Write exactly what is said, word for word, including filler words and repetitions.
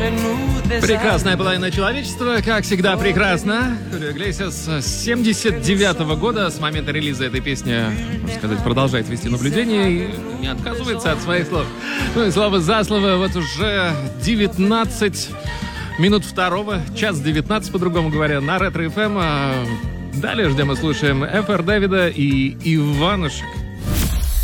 Прекрасная половина человечества, как всегда, прекрасно. Хулио Иглесиас с семьдесят девятого года, с момента релиза этой песни, можно сказать, продолжает вести наблюдение и не отказывается от своих слов. Ну и слово за слово, вот уже девятнадцать минут второго, час девятнадцать, по-другому говоря, на Ретро эф эм. Далее ждем и слушаем эф эр Дэвида и Иванушек.